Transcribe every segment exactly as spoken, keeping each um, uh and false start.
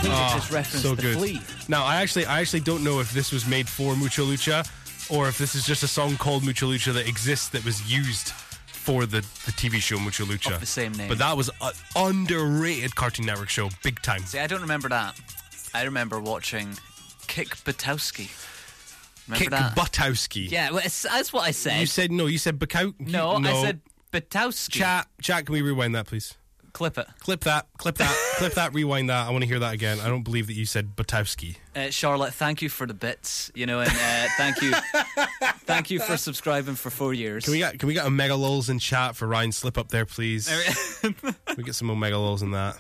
think Oh, it just referenced so the good. flea. Now, I actually, I actually don't know if this was made for Mucha Lucha, or if this is just a song called Mucha Lucha that exists that was used for the, the T V show Mucha Lucha. Of the same name. But that was an underrated Cartoon Network show, big time. See, I don't remember that. I remember watching Kick Butowski. Remember Kick that? Butowski. Yeah, well, it's, that's what I said. You said, no, you said Bukow. no, I said Butowski. Chat, chat, can we rewind that, please? Clip it. Clip that, clip that, clip that, rewind that. I want to hear that again. I don't believe that you said Butowski. Uh, Charlotte, thank you for the bits, you know, and uh, thank you, thank you for subscribing for four years. Can we get can we get a mega lols in chat for Ryan Slip up there, please? Can we get some more mega lols in that?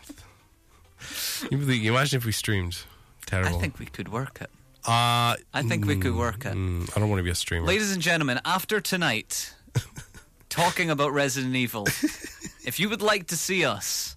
You, believe, you imagine if we streamed? Terrible. I think we could work it. Uh, I think we could work it. mm, I don't want to be a streamer. Ladies and gentlemen, after tonight, talking about Resident Evil, if you would like to see us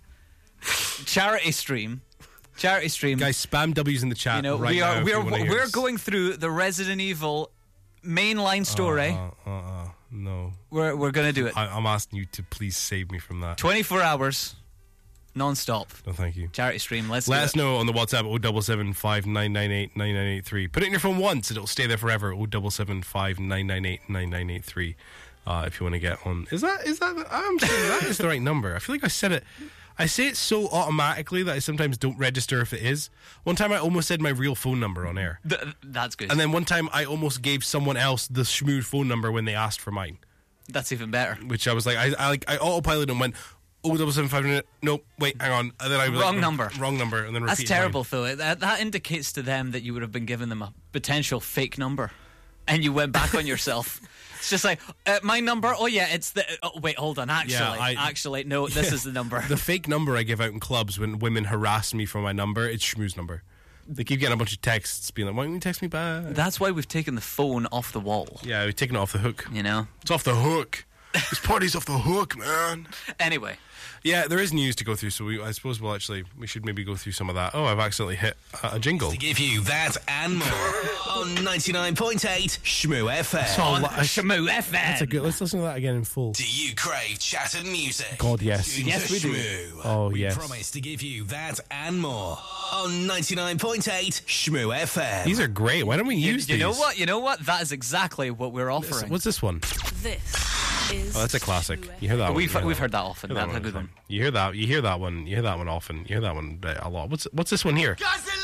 charity stream, charity stream, Guys, spam W's in the chat. you know, right we are now if we you are wanna hear we're us. going through the Resident Evil mainline story. Uh, uh, uh, no, we're we're gonna do it. I, I'm asking you to please save me from that. twenty-four hours, non-stop. No, thank you. Charity stream. Let's Let do us it. know on the WhatsApp oh seven seven five nine nine eight nine nine eight three. Put it in your phone once and it'll stay there forever. oh seven seven five nine nine eight nine nine eight three. Uh, if you want to get on. Is that is that the, I'm saying that is the right number. I feel like I said it. I say it so automatically that I sometimes don't register if it is. One time I almost said my real phone number on air. Th- that's good. And then one time I almost gave someone else the schmood phone number when they asked for mine. That's even better. Which I was like, I, I like I autopiloted and went, oh seven seven five, no, wait, hang on. And then I was Wrong like, number. Wrong number. And then That's repeated terrible, mine. though. That, that indicates to them that you would have been giving them a potential fake number, and you went back on yourself. It's just like, uh, my number? Oh, yeah, it's the... Oh, wait, hold on. Actually, Yeah, I- actually, no, this is the number. The fake number I give out in clubs when women harass me for my number, it's Shmoo's number. They keep getting a bunch of texts being like, why don't you text me back? That's why we've taken the phone off the wall, Yeah, we've taken it off the hook. you know? It's off the hook. This party's off the hook, man. Anyway, Yeah, there is news to go through, so we, I suppose we'll actually, we should maybe go through some of that. Oh, I've accidentally hit a, a jingle. To give you that and more on ninety-nine point eight Shmoo F M. Oh, on la- Shamoo F M. That's a good, let's listen to that again in full. Do you crave chattered music? God, yes. Tune Yes, to we do. Shmoo. Oh, we yes. promise to give you that and more on ninety-nine point eight Shmoo F M. These are great. Why don't we You, use you these? know what? You know what? That is exactly what we're offering. What's this one? This is Oh, that's a classic. You hear that one? We've you hear we've that heard that often. one. That's a good one. You hear that? You hear that one? You hear that one often? You hear that one uh, a lot. What's what's this one here?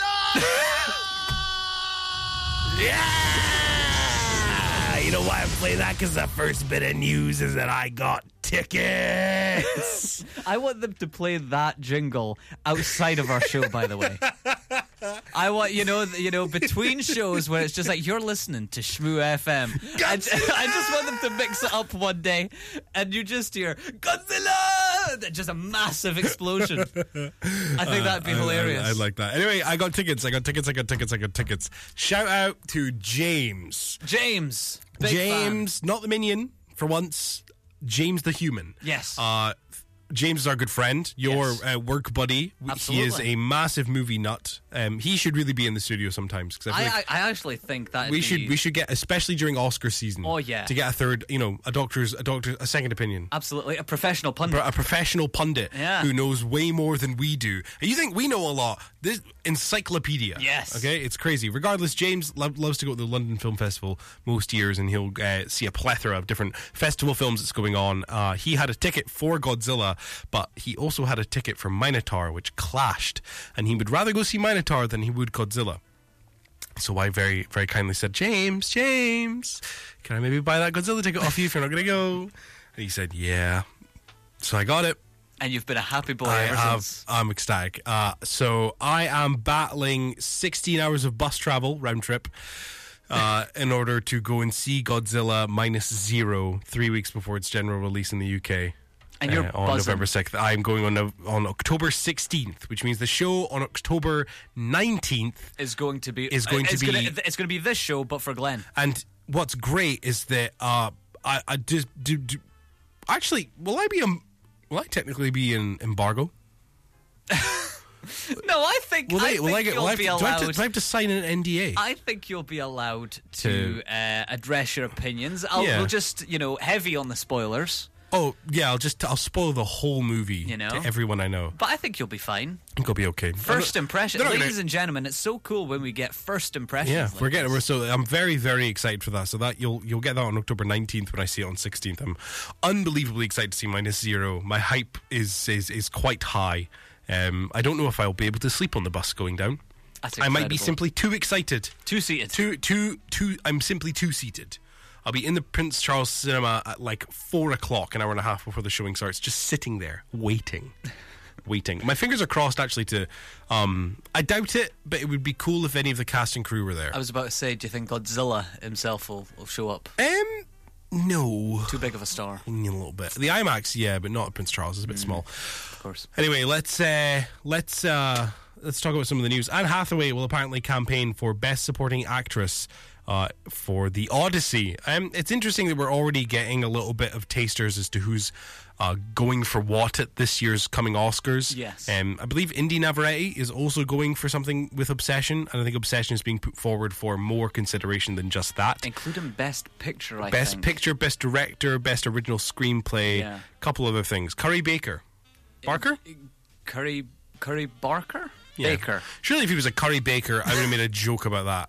Yeah! You know why I play that? Because the first bit of news is that I got tickets. I want them to play that jingle outside of our show, by the way. I want, you know, you know, between shows where it's just like you're listening to Shmoo F M. I, I just want them to mix it up one day, and you just hear Godzilla, just a massive explosion. I think that'd be I- I- hilarious. I, like that. Anyway, I got tickets. I got tickets. I got tickets. I got tickets. Shout out to James. James, big James, not the minion for once. James the human. Yes. Uh, James is our good friend, your Yes. uh, work buddy. Absolutely. He is a massive movie nut. Um, he should really be in the studio sometimes because I feel I, like I, I actually think that we should we should get, especially during Oscar season. Oh, yeah. to get a third, you know, a doctor's a doctor a second opinion. absolutely a professional pundit. A professional pundit Yeah. who knows way more than we do. And you think we know a lot? This encyclopedia. Yes. Okay, it's crazy. Regardless, James lo- loves to go to the London Film Festival most years, and he'll uh, see a plethora of different festival films that's going on. Uh, he had a ticket for Godzilla, but he also had a ticket for Minotaur, which clashed, and he would rather go see Minotaur than he would Godzilla. So I very, very kindly said, James, James, can I maybe buy that Godzilla ticket off you if you're not going to go? And he said, yeah. So I got it. and you've been a happy boy I ever have, since. I'm ecstatic. Uh, so I am battling sixteen hours of bus travel, round trip, uh, in order to go and see Godzilla minus zero three weeks before its general release in the U K. And you're uh, on buzzing. November sixth. I'm going on Nov- on October sixteenth, which means the show on October nineteenth Is going to be is going to it's be- gonna, it's going to be this show, but for Glenn. And what's great is that uh, I, I just do, do. Actually, will I be um, will I technically be in embargo? No, I think Will I I, think will I get? you'll Will I have be to, do, I have to, allowed. do I have to sign an N D A? I think you'll be allowed to, To- uh, address your opinions. I'll, Yeah. We'll just, you know, heavy on the spoilers. Oh, yeah, I'll just I'll spoil the whole movie You know? to everyone I know. But I think you'll be fine. I think I'll be okay. First impression, they're not ladies gonna- and gentlemen, it's so cool when we get first impressions. Yeah, like we're getting. this. We're so. I'm very, very excited for that. So that you'll you'll get that on October nineteenth when I see it on sixteenth. I'm unbelievably excited to see Minus Zero. My hype is is is quite high. Um, I don't know if I'll be able to sleep on the bus going down. That's I might be incredible. simply too excited. Two seated. Too too too. I'm simply too seated. I'll be in the Prince Charles Cinema at like four o'clock, an hour and a half before the showing starts, just sitting there waiting. Waiting. My fingers are crossed, actually, to... Um, I doubt it, but it would be cool if any of the cast and crew were there. I was about to say, do you think Godzilla himself will, will show up? Um, no. Too big of a star, A little bit. The IMAX, yeah, but not Prince Charles. It's a bit small. of course. Anyway, let's uh, let's uh, let's talk about some of the news. Anne Hathaway will apparently campaign for Best Supporting Actress uh, for The Odyssey. Um, it's interesting that we're already getting a little bit of tasters as to who's uh, going for what at this year's coming Oscars. Yes. Um, I believe Indy Navarrete is also going for something with Obsession, and I think Obsession is being put forward for more consideration than just that. Including Best Picture, I Best think. Picture, Best Director, Best Original Screenplay, Yeah. couple other things. Curry Baker. Barker? Curry, Curry Barker? Yeah. Baker. Surely if he was a Curry Baker, I would have made a joke about that.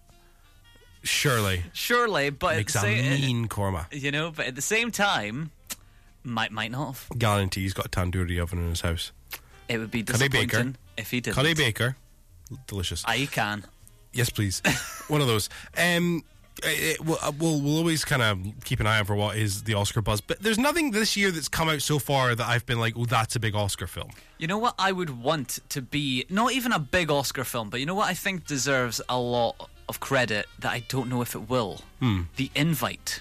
Surely. Surely, but Makes at a the same, mean korma. you know, but at the same time, might might not have. Guarantee he's got a tandoori oven in his house. It would be Curry Baker. disappointing if he didn't. Curry Baker. Delicious. I can. Yes, please. One of those. Um, it, we'll, we'll, we'll always kind of keep an eye out for what is the Oscar buzz. But there's nothing this year that's come out so far that I've been like, oh, that's a big Oscar film. You know what I would want to be, not even a big Oscar film, but you know what I think deserves a lot of credit that I don't know if it will? Hmm. The Invite.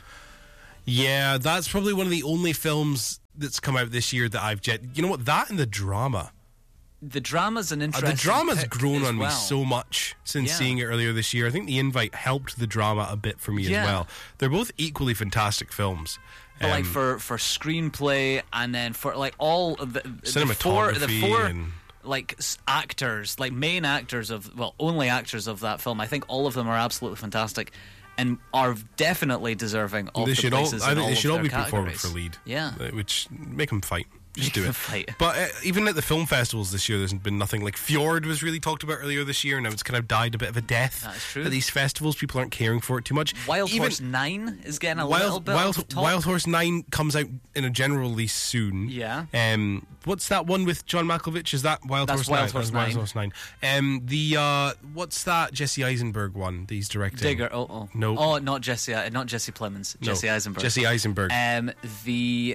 Yeah, that's probably one of the only films that's come out this year that I've jet. You know what? That and the drama. The drama's an Uh, interesting the drama's pick grown as on well. me so much since Yeah. seeing it earlier this year. I think The Invite helped the drama a bit for me Yeah. as well. They're both equally fantastic films. But like Um, for, for screenplay and then for like all of the, the four, the Cinematography four and- like s- actors, like main actors of, well, only actors of that film. I think all of them are absolutely fantastic and are definitely deserving of they the should all. places I in think all they of should all their be put forward categories. for lead. Yeah. Uh, which make them fight. Just Make do them it. fight. But uh, even at the film festivals this year, there's been nothing. Like Fjord was really talked about earlier this year, and now it's kind of died a bit of a death. That's true. At these festivals, people aren't caring for it too much. Wild even, Horse nine is getting a little Wild, bit Wild, of talk. Wild Horse nine comes out in a general release soon. Yeah. Um, what's that one with John Malkovich? Is that Wild That's Horse Wild nine? Horse That's Wild nine. Horse nine. Um, the uh, what's that Jesse Eisenberg one that he's directing? Digger. Oh, oh. No. Oh, not Jesse. uh, Not Jesse Plemons. No, Jesse Eisenberg. Jesse Eisenberg. Um, the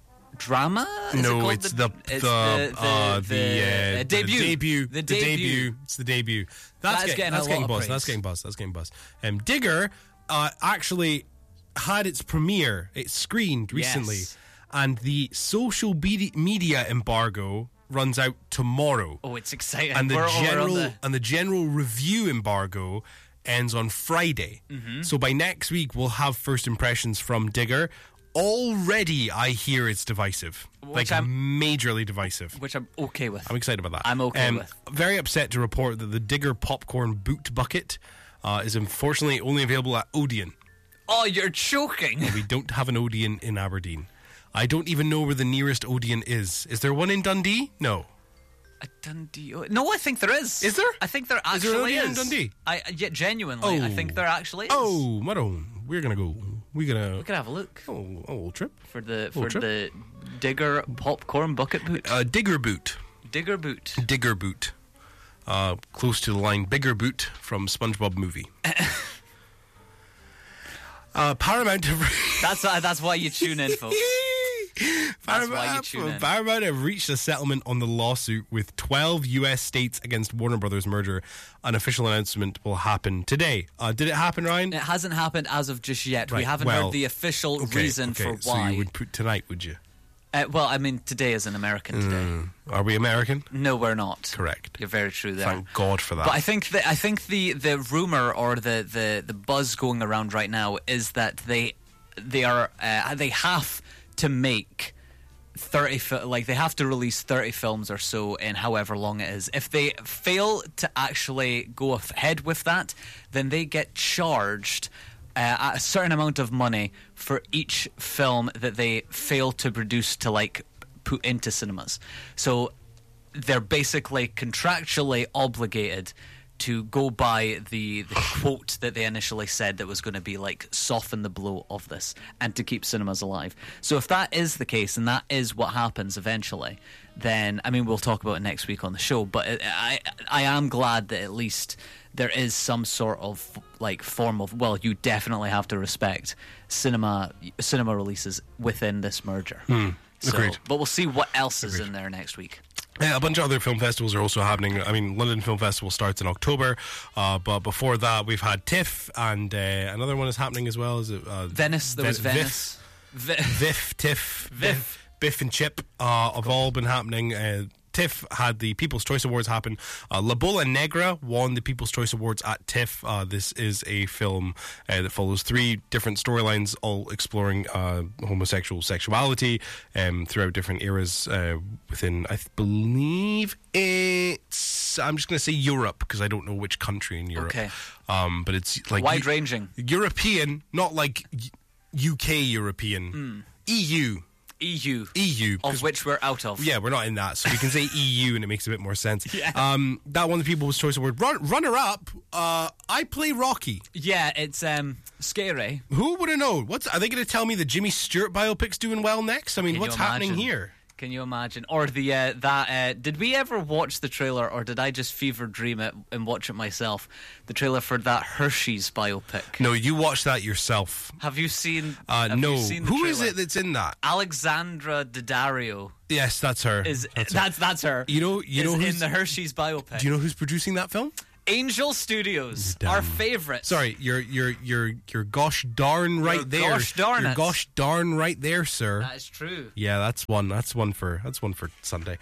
drama. Is it no, called it's the the it's the, uh, the, the, uh, uh, debut. The debut. The The debut. debut. It's the debut. That's, That's get- getting a that's lot getting of buzz. praise. That's getting buzz. That's getting buzz. Um, Digger uh, actually had its premiere. It screened recently, Yes. and the social be- media embargo runs out tomorrow. Oh, it's exciting. and the We're over on general the- and the general review embargo ends on Friday. Mm-hmm. So by next week we'll have first impressions from Digger. Already I hear it's divisive. Which like I'm- majorly divisive. which I'm okay with. I'm excited about that. I'm okay um, with. Very upset to report that the Digger popcorn boot bucket uh, is unfortunately only available at Odeon. Oh, you're joking. We don't have an Odeon in Aberdeen. I don't even know where the nearest Odeon is. Is there one in Dundee? No. A Dundee. oh, No, I think there is. Is there? I think there Is there an actually Odeon in is. Dundee? I yeah, genuinely, I Oh. think there actually is. Oh, Maroon. We're gonna go. We're gonna. we could have a look Oh, a little trip. for the Little for trip. the Digger popcorn bucket boot. Uh, Digger boot. Digger boot. Digger boot. Uh, close to the line Bigger Boot from SpongeBob movie. uh, Paramount have That's why. That's why you tune in, folks. That's why you tune in. Paramount have reached a settlement on the lawsuit with twelve U S states against Warner Brothers merger. An official announcement will happen today. Uh, did it happen, Ryan? It hasn't happened as of just yet. We Right, haven't well, heard the official Okay, reason okay, for So why. you would put tonight, would you? Uh, well, I mean, today is an American today. Are we American? No, we're not. Correct. You're very true there. Thank God for that. But I think that I think the, the rumor or the, the, the buzz going around right now is that they they are uh, they have to make thirty fi- like they have to release thirty films or so in however long it is. If they fail to actually go ahead with that, then they get charged uh, a certain amount of money for each film that they fail to produce to like put into cinemas. So they're basically contractually obligated to go by the, the quote that they initially said that was going to be like soften the blow of this and to keep cinemas alive. So if that is the case and that is what happens eventually, then I mean we'll talk about it next week on the show. But it, I I am glad that at least there is some sort of like form of, well, you definitely have to respect cinema cinema releases within this merger. Hmm. So, Agreed. but we'll see what else is Agreed. in there next week. Yeah, a bunch of other film festivals are also happening. I mean, London Film Festival starts in October, uh, but before that we've had TIFF, and uh, another one is happening as well. Is it uh, Venice? There was Ve- Venice. Vi- VIFF, TIFF, VIFF. Biff and Chip uh, have all been happening. Uh, TIFF had the People's Choice Awards happen. Uh, La Bola Negra won the People's Choice Awards at TIFF. Uh, this is a film uh, that follows three different storylines, all exploring uh, homosexual sexuality um, throughout different eras uh, within, I th- believe it's, I'm just going to say Europe, because I don't know which country in Europe. Okay. Um, but it's like Wide ranging. European, not like U K European. Mm. E U. E U. E U. Of which we're out of. Yeah, we're not in that, so we can say E U and it makes a bit more sense. Yeah. Um, that won the People's Choice Award. Run, runner-up, uh, I Play Rocky. Yeah, it's um, scary. Who would have known? What's, are they going to tell me the Jimmy Stewart biopic's doing well next? I mean, Can what's you happening imagine? here? Can you imagine? Or the uh, that uh, did we ever watch the trailer, or did I just fever dream it and watch it myself? The trailer for that Hershey's biopic. No, you watch that yourself. Have you seen? Uh, have no. You seen the Who is trailer? it that's in that? Alexandra Daddario Yes, that's her. is that's, that's that's, her. her. You know, you is know in who's, the Hershey's biopic. do you know who's producing that film? Angel Studios, Damn. our favorite. Sorry, you're you're you're you're gosh darn right You're there. gosh darn you're it. gosh darn right there, sir. That is true. Yeah, that's one. That's one for that's one for Sunday.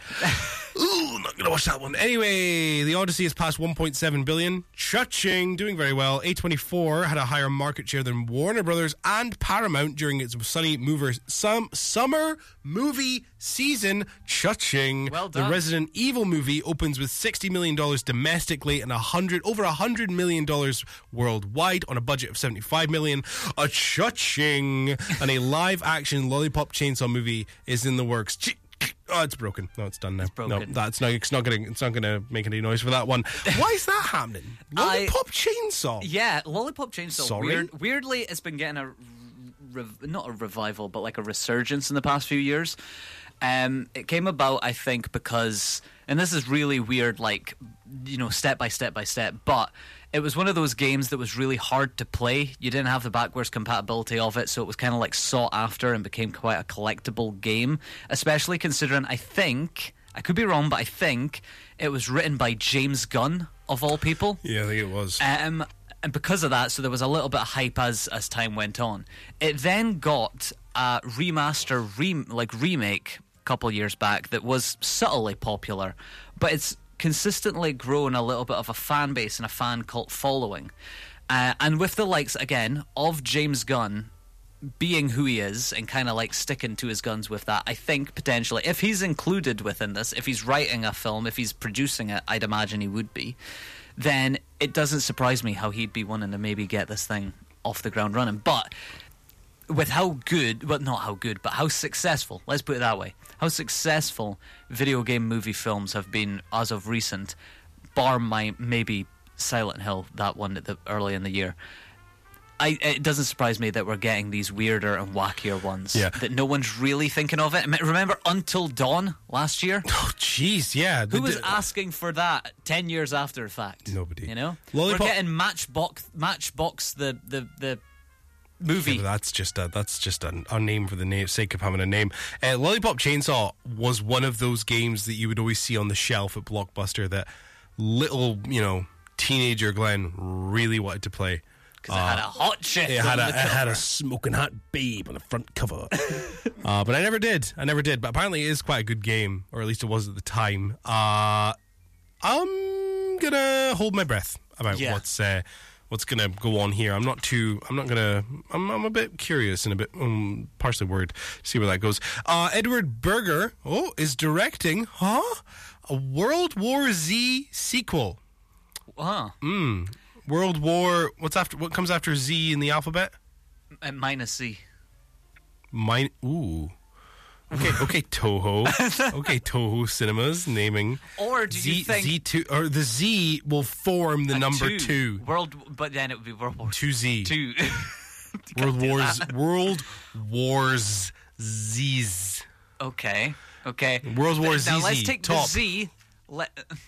Ooh, not gonna watch that one. Anyway, The Odyssey has passed one point seven billion. Cha-ching, doing very well. A twenty-four had a higher market share than Warner Brothers and Paramount during its sunny mover some summer movie season. Cha-ching. Well done. The Resident Evil movie opens with sixty million dollars domestically and a hundred over a hundred million dollars worldwide on a budget of seventy-five million. A cha-ching, and a live-action Lollipop Chainsaw movie is in the works. Ch- Oh, it's broken. No, it's done now. It's broken. No, that's not. It's not going. It's not going to make any noise for that one. Why is that happening? Lollipop Chainsaw. Yeah, Lollipop Chainsaw. Sorry? Weird, weirdly, it's been getting a rev, not a revival, but like a resurgence in the past few years. Um, it came about, I think, because, and this is really weird, like, you know, step by step by step, but it was one of those games that was really hard to play. You didn't have the backwards compatibility of it, so it was kind of like sought after and became quite a collectible game, especially considering, I think, I could be wrong, but I think it was written by James Gunn, of all people. Yeah, I think it was. Um, and because of that, so there was a little bit of hype as as time went on. It then got a remaster, rem- like remake, a couple of years back that was subtly popular, but it's consistently grown a little bit of a fan base and a fan cult following. Uh, and with the likes, again, of James Gunn being who he is and kind of like sticking to his guns with that, I think potentially, if he's included within this, if he's writing a film, if he's producing it, I'd imagine he would be, then it doesn't surprise me how he'd be wanting to maybe get this thing off the ground running. But with how good, well, not how good, but how successful, let's put it that way, how successful video game movie films have been as of recent, bar my maybe Silent Hill, that one at the, early in the year, I, it doesn't surprise me that we're getting these weirder and wackier ones. Yeah. That no one's really thinking of it. I mean, remember Until Dawn last year? Oh, jeez, yeah. Who The- was the- asking for that ten years after the fact? Nobody. You know? Lollipop- We're getting Matchbox, Matchbox the, the, the movie. Yeah, but that's just a that's just a, a name for the name, sake of having a name. Uh, Lollipop Chainsaw was one of those games that you would always see on the shelf at Blockbuster that little, you know, teenager Glenn really wanted to play. Because it had a hot chick. It had on a, the it had cover. a smoking hot babe on the front cover. uh, but I never did. I never did. But apparently it is quite a good game, or at least it was at the time. Uh, I'm gonna hold my breath about Yeah. what's uh, what's gonna go on here. I'm not too. I'm not gonna. I'm, I'm a bit curious and a bit um, partially worried to see where that goes. Uh, Edward Berger, oh, is directing, huh? A World War Z sequel. Huh. Mm. World War. What's after? What comes after Z in the alphabet? Uh, minus Z. Mine. Ooh. Okay. Okay. Toho. Okay. Toho Cinemas naming. Or do Z, you think Z two or the Z will form the a number two, two. World, but then it would be World War Two Z. Two. World Wars. World Wars Z's. Okay. Okay. World War Now Z Z. let's take top. the Z. Let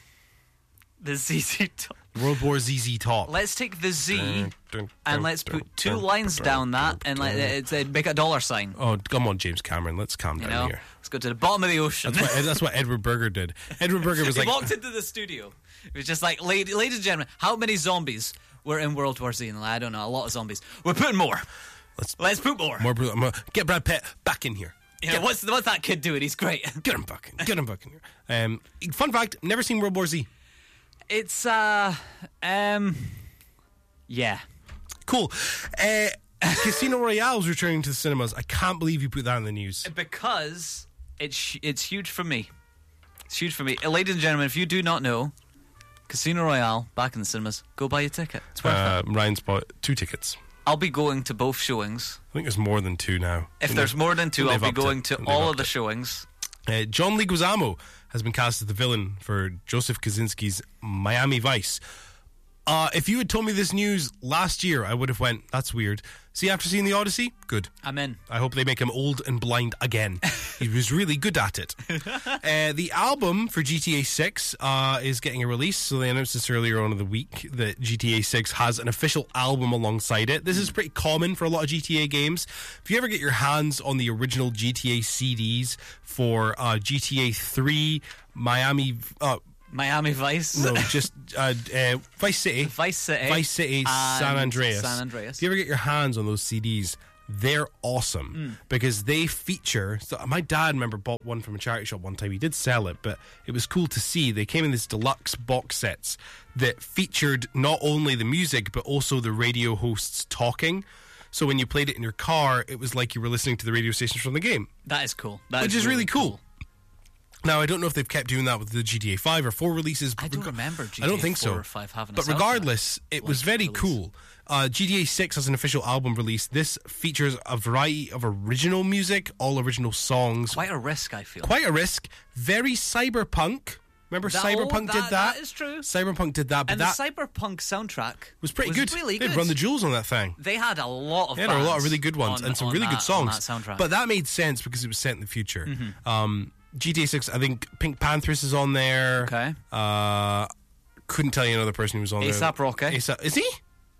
the Z Z top. World War Z Z top. Let's take the Z Dun, dun, and dun, let's dun, put two dun, lines dun, down that dun, and dun. let it's uh, make a dollar sign. Oh, come on, James Cameron. Let's calm You down know, here. let's go to the bottom of the ocean. That's what, that's what Edward Berger did. Edward Berger was He like, walked into the studio. It was just like, ladies, ladies and gentlemen, how many zombies were in World War Z? And I don't know, a lot of zombies. We're putting more. let's, Let's put more. more, I'm gonna get Brad Pitt back in here. You know, what's what's that kid doing? He's great. Get him back in. Get him back in here. Um, fun fact: never seen World War Z. It's uh um yeah. Cool. Uh, Casino Royale's returning to the cinemas. I can't believe you put that in the news. Because it's it's huge for me. It's huge for me. Uh, ladies and gentlemen, if you do not know, Casino Royale back in the cinemas, go buy your ticket. It's worth Uh, it. Ryan's bought two tickets. I'll be going to both showings. I think there's more than two now. If And there's they've- more than two, I'll they've be upped it. going to They've all of upped the it. showings. Uh, John Leguizamo has been cast as the villain for Joseph Kaczynski's Miami Vice. Uh, if you had told me this news last year, I would have went, that's weird. See, after seeing The Odyssey, good. I'm in. I hope they make him old and blind again. He was really good at it. Uh, the album for G T A six uh, is getting a release. So they announced this earlier on in the week that G T A six has an official album alongside it. This is pretty common for a lot of G T A games. If you ever get your hands on the original G T A C Ds for uh, G T A three, Miami... Uh, Miami Vice. no, just uh, uh, Vice City. Vice City. Vice City, San and Andreas. San Andreas. If you ever get your hands on those C Ds, they're awesome Mm. because they feature. So my dad, remember, bought one from a charity shop one time. He did sell it, but it was cool to see. They came in these deluxe box sets that featured not only the music but also the radio hosts talking. So when you played it in your car, it was like you were listening to the radio stations from the game, That is cool. That which is really cool. Now, I don't know if they've kept doing that with the G T A five or four releases. I don't rega- remember G T A I don't think four so. or five having a But soundtrack. regardless, it was Like very release. cool. Uh, G T A six has an official album release. This features a variety of original music, all original songs. Quite a risk, I feel. Quite a risk. Very cyberpunk. Remember That- Cyberpunk oh, did that- that? that is true. Cyberpunk did that, but and that the Cyberpunk soundtrack was pretty was good. really They'd good. run the jewels on that thing. They had a lot of They had a lot of bands really good ones on- and some on really that- good songs. on that soundtrack. But that made sense because it was set in the future. Mm-hmm. Um, G T A six, I think Pink Panthers is on there. Okay. Uh, couldn't tell you another person who was on there. A$AP Rocky. A$AP, is he?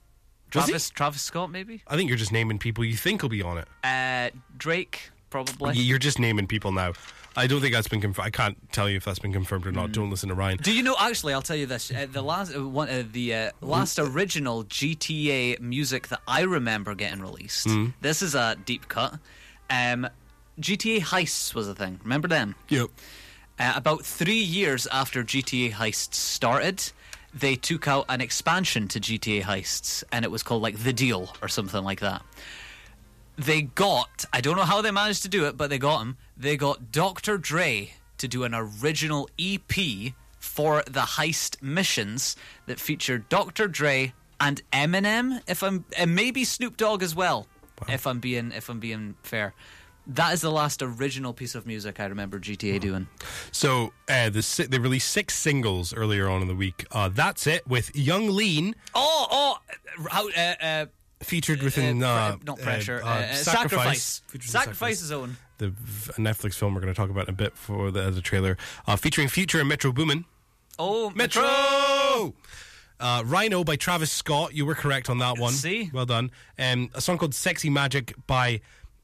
Travis Travis Scott, maybe. I think you're just naming people you think will be on it. Uh, Drake, probably. You're just naming people now. I don't think that's been confirmed. I can't tell you if that's been confirmed or not. Don't listen to Ryan. Do you know? Actually, I'll tell you this: uh, the last uh, one, uh, the uh, last original G T A music that I remember getting released. This is a deep cut. Um, G T A Heists was a thing. Remember them? Yep. Uh, about three years after G T A Heists started, they took out an expansion to G T A Heists, and it was called like The Deal or something like that. They got, I don't know how they managed to do it, but they got him. They got Doctor Dre to do an original E P for the heist missions that featured Doctor Dre and Eminem, if I'm, and maybe Snoop Dogg as well, if I'm being, if I'm being fair. That is the last original piece of music I remember G T A doing. So uh, the si- they released six singles earlier on in the week. Uh, That's It with Young Lean Oh, oh, how, uh, uh, featured within uh, uh, pre- not pressure, uh, uh, uh, uh, sacrifice, Featured in sacrifice zone. the v- Netflix film we're going to talk about in a bit for the, the trailer, uh, featuring Future and Metro Boomin. Oh, Metro. Uh, Rhino by Travis Scott. You were correct on that one. See? Well done. Um, a song called Sexy Magic by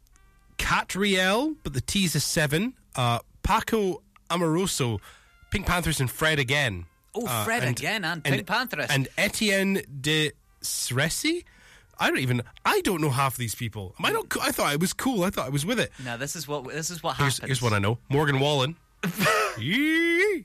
Catriel, but the T's is seven. Uh, Paco Amoroso, Pink Panthers, and Fred Again. Oh, Uh, Fred Again and Pink Panthers. And Etienne de Sresi? I don't even. I don't know half these people. Am I not? co- I thought I was cool. I thought I was with it. Now this is what this is what Here's, happens. here's what I know: Morgan Wallen, Yee.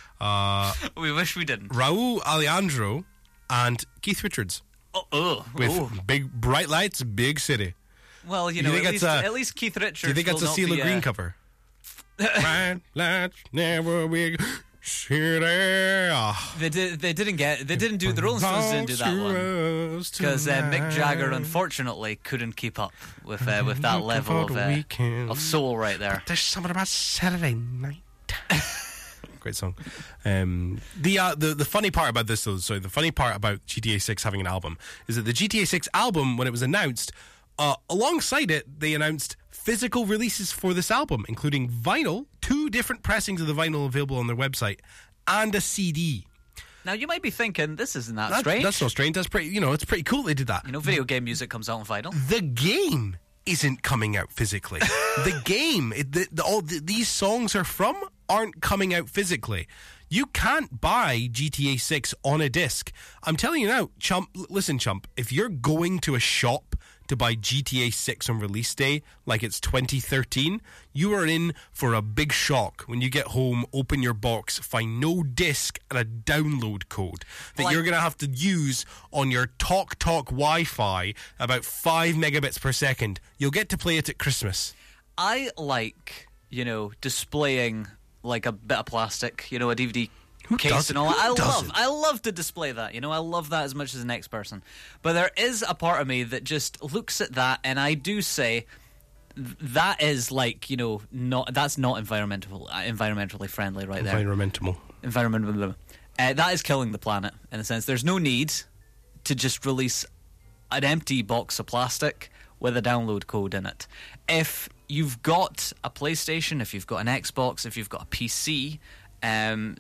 We wish we didn't. Raul Alejandro, and Keith Richards Oh, oh, with oh. big bright lights, big city. Well, you You know, think at that's least, a- at least Keith Richards. Do you think that's will a not Seal be, of Green uh, cover? Bright lights never will. City. They did. They didn't get. They didn't do. The Rolling Stones didn't do that one because uh, Mick Jagger unfortunately couldn't keep up with uh, with that level of uh, of soul right there. There's something about Saturday night. Great song. Um, the uh, the the funny part about this, though, sorry, the funny part about G T A six having an album is that the G T A six album, when it was announced, uh, alongside it, they announced physical releases for this album, including vinyl, two different pressings of the vinyl available on their website, and a C D. Now you might be thinking, this isn't that, that strange. That's not strange. That's pretty. You know, it's pretty cool they did that. You know, video game music comes out on vinyl. The game isn't coming out physically. The game, it, the, the, all the, these songs are from, aren't coming out physically. You can't buy G T A six on a disc. I'm telling you now, Chump, listen, Chump, if you're going to a shop to buy G T A six on release day, like it's twenty thirteen, you are in for a big shock when you get home, open your box, find no disc and a download code that like, you're going to have to use on your Talk Talk Wi-Fi about five megabits per second. You'll get to play it at Christmas. I like, you know, displaying like a bit of plastic, you know, a D V D Who case doesn't? and all that. Who I doesn't? love I love to display that, you know, I love that as much as the next person. But there is a part of me that just looks at that and I do say th- that is like, you know, not that's not environmental uh, environmentally friendly right there. Environmental. Environmental. Uh, that is killing the planet in a sense. There's no need to just release an empty box of plastic with a download code in it. If you've got a PlayStation, if you've got an Xbox, if you've got a P C, um,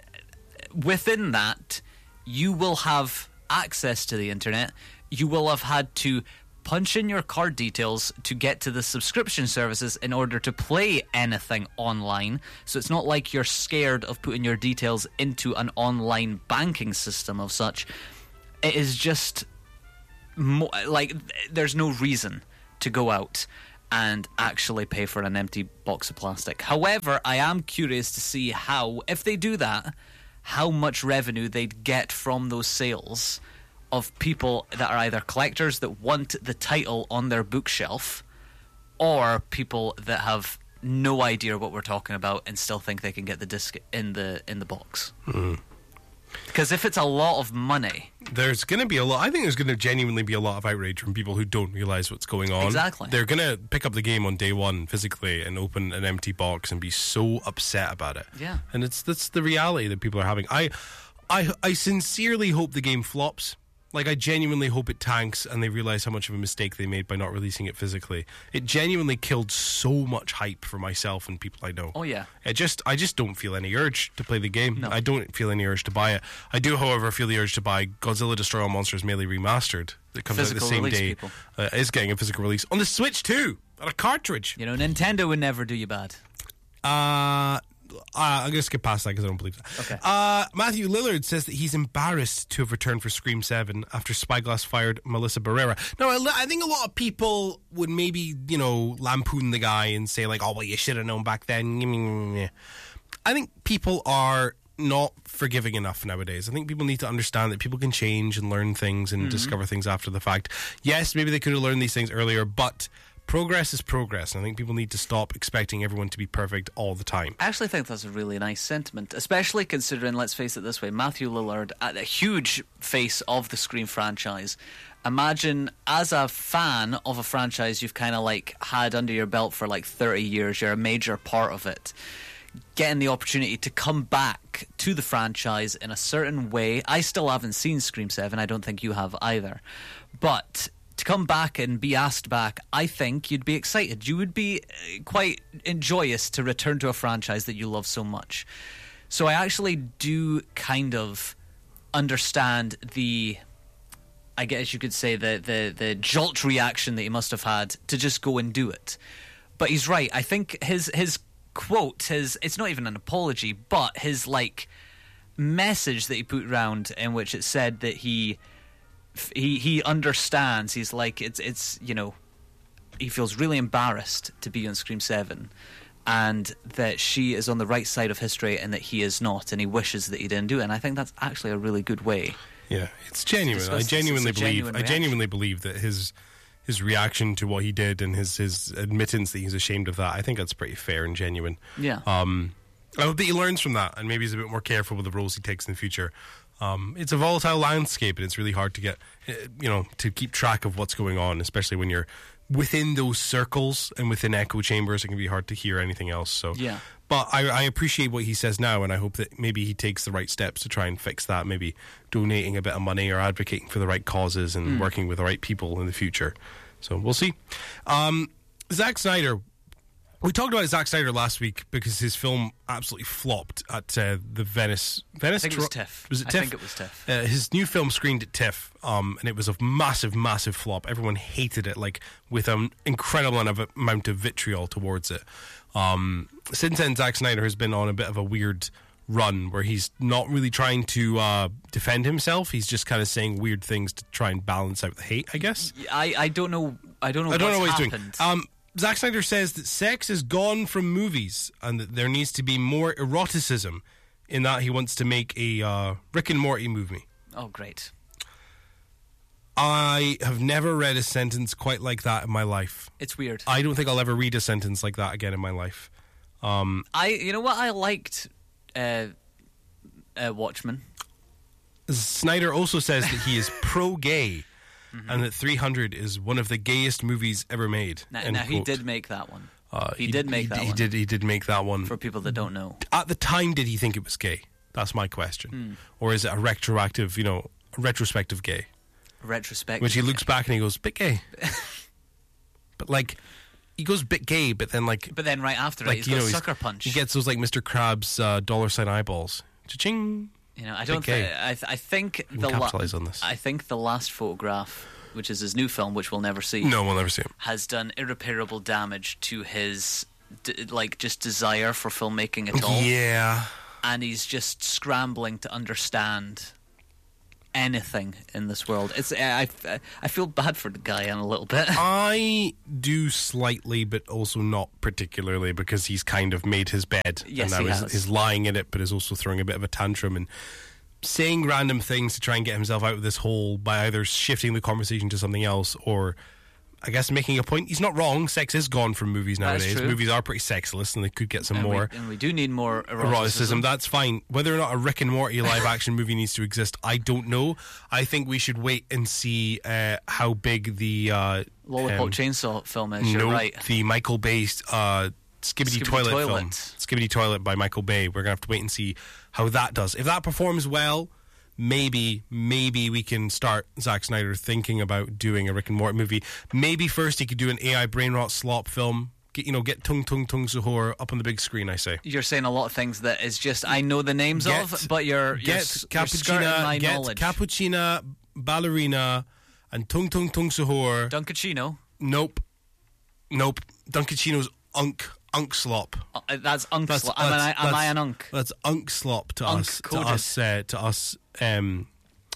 within that, you will have access to the internet. You will have had to punch in your card details to get to the subscription services in order to play anything online. So it's not like you're scared of putting your details into an online banking system of such. It is just mo- like there's no reason to go out and actually pay for an empty box of plastic. However, I am curious to see how, if they do that, how much revenue they'd get from those sales of people that are either collectors that want the title on their bookshelf or people that have no idea what we're talking about and still think they can get the disc in the in the box. Mm. Because if it's a lot of money, there's going to be a lot. I think there's going to genuinely be a lot of outrage from people who don't realize what's going on. Exactly. They're going to pick up the game on day one physically and open an empty box and be so upset about it. Yeah. And it's that's the reality that people are having. I, I, I sincerely hope the game flops. Like, I genuinely hope it tanks and they realize how much of a mistake they made by not releasing it physically. It genuinely killed so much hype for myself and people I know. Oh, yeah. It just, I just don't feel any urge to play the game. No. I don't feel any urge to buy it. I do, however, feel the urge to buy Godzilla Destroy All Monsters Melee Remastered. That comes Physical out the same release, day. people. Uh, is getting a physical release on the Switch too, on a cartridge. You know, Nintendo would never do you bad. Uh... Uh, I'm going to skip past that because I don't believe that. Okay. Uh, Matthew Lillard says that he's embarrassed to have returned for Scream seven after Spyglass fired Melissa Barrera. Now, I, I think a lot of people would maybe, you know, lampoon the guy and say, like, oh, well, you should have known back then. I think people are not forgiving enough nowadays. I think people need to understand that people can change and learn things and mm-hmm. discover things after the fact. Yes, maybe they could have learned these things earlier, but progress is progress, and I think people need to stop expecting everyone to be perfect all the time. I actually think that's a really nice sentiment, especially considering, let's face it this way, Matthew Lillard, a huge face of the Scream franchise. Imagine, as a fan of a franchise you've kind of like had under your belt for like thirty years, you're a major part of it, getting the opportunity to come back to the franchise in a certain way. I still haven't seen Scream seven, I don't think you have either, but to come back and be asked back, I think you'd be excited. You would be quite joyous to return to a franchise that you love so much. So I actually do kind of understand the, I guess you could say, the, the, the jolt reaction that he must have had to just go and do it. But he's right. I think his his quote, his it's not even an apology, but his like message that he put around in which it said that he... He he understands. He's like, it's it's you know, he feels really embarrassed to be on Scream seven, and that she is on the right side of history and that he is not, and he wishes that he didn't do it. And I think that's actually a really good way. Yeah, it's genuine. I genuinely believe. Genuine I genuinely believe that his his reaction to what he did and his his admittance that he's ashamed of that, I think that's pretty fair and genuine. Yeah. Um. I hope that he learns from that, and maybe he's a bit more careful with the roles he takes in the future. Um, it's a volatile landscape, and it's really hard to get, uh, you know, to keep track of what's going on, especially when you're within those circles and within echo chambers. It can be hard to hear anything else. So, Yeah. But I, I appreciate what he says now, and I hope that maybe he takes the right steps to try and fix that. Maybe donating a bit of money or advocating for the right causes and Mm. working with the right people in the future. So we'll see. Um, Zack Snyder. We talked about Zack Snyder last week because his film absolutely flopped at uh, the Venice. Venice. I think it was Tor- TIFF. Was it I TIFF? think it was TIFF. Uh, his new film screened at TIFF, um, and it was a massive, massive flop. Everyone hated it, like with an incredible amount of vitriol towards it. Um, since then, Zack Snyder has been on a bit of a weird run where he's not really trying to uh, defend himself. He's just kind of saying weird things to try and balance out the hate, I guess. I, I don't know. I don't know. I don't know what what's he's happened. doing. Um, Zack Snyder says that sex is gone from movies and that there needs to be more eroticism, in that he wants to make a uh, Rick and Morty movie. Oh, great. I have never read a sentence quite like that in my life. It's weird. I don't think I'll ever read a sentence like that again in my life. Um, I, you know what? I liked uh, uh, Watchmen. Snyder also says that he is pro-gay mm-hmm. and that three hundred is one of the gayest movies ever made. Now, now he did make that one. Uh, he, he did make he, that he one. Did, he did make that one. For people that don't know. At the time, did he think it was gay? That's my question. Mm. Or is it a retroactive, you know, a retrospective gay? Retrospective. Which he looks back and he goes, bit gay. But like, he goes bit gay, but then like... But then right after like, it, he's you got know, sucker punch. He gets those like Mister Krabs uh, dollar sign eyeballs. Cha-ching. You know, I don't gay. think... I, th- I think can the capitalise on this. I think the last photograph, which is his new film, which we'll never see, No, we'll never see him. has done irreparable damage to his, d- like, just desire for filmmaking at all. Yeah. And he's just scrambling to understand anything in this world. It's I, I, I feel bad for the guy in a little bit. I do slightly, but also not particularly, because he's kind of made his bed. Yes, and now he he's, has. he's lying in it, but is also throwing a bit of a tantrum and saying random things to try and get himself out of this hole by either shifting the conversation to something else or, I guess, making a point. He's not wrong. Sex is gone from movies That's nowadays. true. Movies are pretty sexless, and they could get some and more. We, and we do need more eroticism. Eroticism, that's fine. Whether or not a Rick and Morty live action movie needs to exist, I don't know. I think we should wait and see uh, how big the uh, Lollipop um, Chainsaw film is. You're no, right. the Michael Bay uh, Skibbity Skibbity Toilet, Toilet. film. Skibbity Toilet by Michael Bay. We're gonna have to wait and see how that does. If that performs well, maybe maybe we can start Zack Snyder thinking about doing a Rick and Morty movie. Maybe first he could do an A I brain rot slop film. Get, you know, get Tung Tung Tung Sahur up on the big screen, I say. You're saying a lot of things that is just I know the names Get- of, but you're you're, Get s- you're skirting Cappuccina, my get knowledge. Cappuccina, Ballerina, and Tung Tung Tung Sahur. Dunkachino. Nope. Nope. Dunkachino's Unk. Unk slop. Uh, that's unk. That's- Am, I, that's- am I that's- an unk? That's unk slop to Unk us. To coded. us. Uh, to us. Um,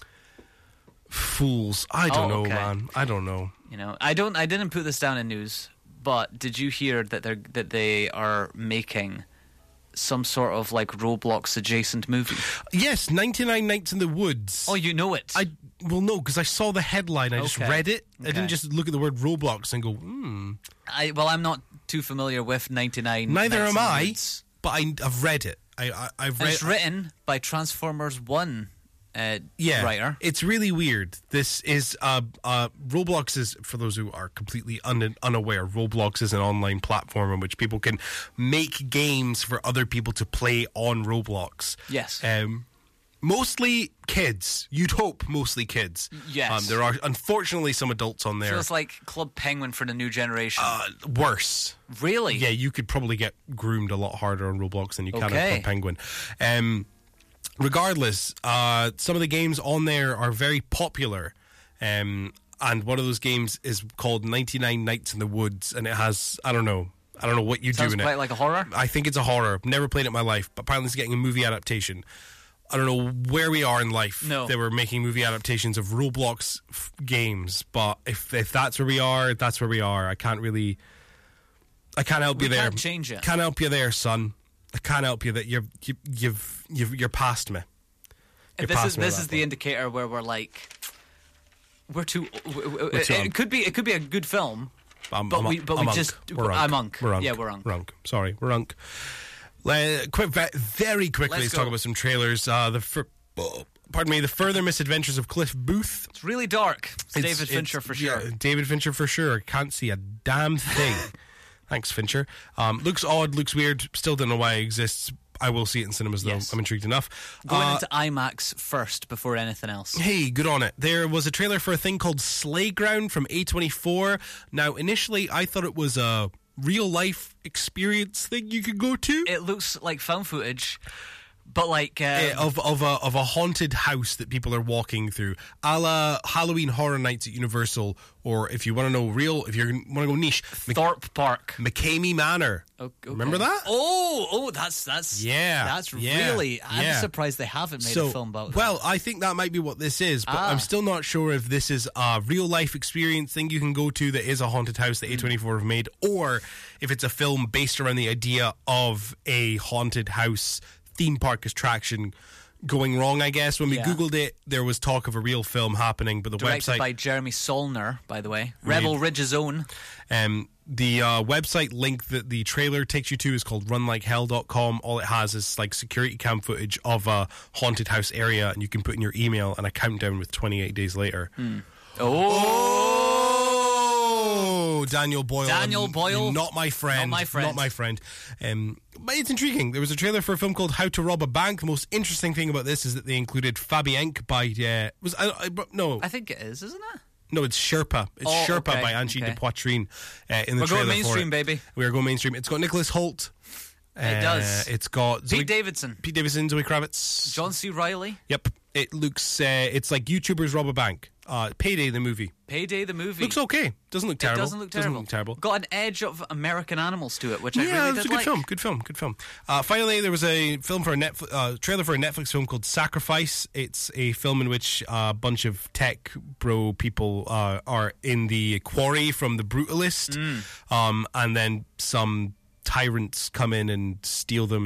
fools. I don't Oh, know, okay. man. I don't know. You know, I don't. I didn't put this down in news, but did you hear that they're that they are making some sort of like Roblox adjacent movie? Yes, ninety-nine Nights in the Woods. Oh, you know it. I well no, because I saw the headline. I just Okay. read it. I Okay. didn't just look at the word Roblox and go, hmm. I well, I'm not too familiar with ninety-nine. Neither Nights am in the I. Woods. But I, I've read it. I, I I've And read. it's written by Transformers One uh, yeah, writer. It's really weird. This is uh, uh, Roblox is, for those who are completely un- unaware, Roblox is an online platform in which people can make games for other people to play on Roblox. Yes. Um, mostly kids. You'd hope mostly kids. Yes. Um, there are unfortunately some adults on there. Feels like Club Penguin for the new generation. uh, worse. really? Yeah, you could probably get groomed a lot harder on Roblox than you can on Okay. Club Penguin. Um, regardless, uh, some of the games on there are very popular. Um, and one of those games is called ninety-nine Nights in the Woods, and it has, I don't know, I don't know what you Sounds do in quite it. like a horror. I think it's a horror. Never played it in my life, but apparently it's getting a movie adaptation. I don't know where we are in life. No. They were making movie adaptations of Roblox f- games, but if if that's where we are, that's where we are. I can't really, I can't help We you there. can't change it. Can't help you there, son. I can't help you that you're you, you've you've you're past me. You're This past is me at this that is the point. indicator where we're like, we're too. We're it, too it unk. could be it could be a good film, I'm- but I'm- we but I'm we unk. just We're unk. I'm unk. We're unk. Yeah, we're unk. We're unk. Sorry, we're unk. Uh, quick, very quickly, let's, Let's talk go. about some trailers. Uh, the fir- oh, pardon me, the Further Misadventures of Cliff Booth. It's really dark. It's, It's- David Fincher it's- for sure. yeah, David Fincher for sure. Can't see a damn thing. Thanks, Fincher. Um, looks odd, looks weird. Still don't know why it exists. I will see it in cinemas, though. Yes. I'm intrigued enough. Going Uh, into IMAX first before anything else. Hey, good on it. There was a trailer for a thing called Slayground from A twenty-four. Now, initially, I thought it was a real-life experience thing you could go to. It looks like found footage, but like um, Eh, of of a of a haunted house that people are walking through, a la Halloween Horror Nights at Universal, or if you want to know real, if you want to go niche, Mc- Thorpe Park. McCamey Manor. O- okay. Remember that? Oh, oh, that's that's Yeah, That's yeah, really. I'm yeah. surprised they haven't made So, a film about that. well, I think that might be what this is, but Ah. I'm still not sure if this is a real life experience thing you can go to that is a haunted house that A twenty-four have made, or if it's a film based around the idea of a haunted house theme park attraction going wrong, I guess. When we Yeah. Googled it, there was talk of a real film happening, but the Directed website by Jeremy Solner, by the way. Rebel Ridge's own. Um, the uh, website link that the trailer takes you to is called run like hell dot com. All it has is like security cam footage of a haunted house area, and you can put in your email and a countdown with twenty-eight days later. Oh, Oh, Daniel Boyle. Daniel um, Boyle. Not my friend. Not my friend. Not my friend. Um, but it's intriguing. There was a trailer for a film called How to Rob a Bank. The most interesting thing about this is that they included Fabienk by... Uh, was I, I, No, I think it is, isn't it? no, it's Sherpa. It's Oh, Sherpa okay, by Angie okay. de Poitrine uh, in the We're trailer going for mainstream, it. baby. We are going mainstream. It's got Nicholas Hoult. It Uh, does. It's got Zoe, Pete Davidson, Pete Davidson, Zoe Kravitz. John C. Reilly, Yep. It looks. Uh, it's like YouTubers rob a bank. Uh, Payday the movie Payday the movie. looks okay. Doesn't look terrible. It doesn't look terrible. look terrible. Got an edge of American Animals to it, which I Yeah, really it was did a good like. film. Good film. Good film. Uh, finally, there was a film for a Netflix uh, trailer for a Netflix film called Sacrifice. It's a film in which a bunch of tech bro people uh, are in the quarry from The Brutalist, Mm. um, and then some tyrants come in and steal them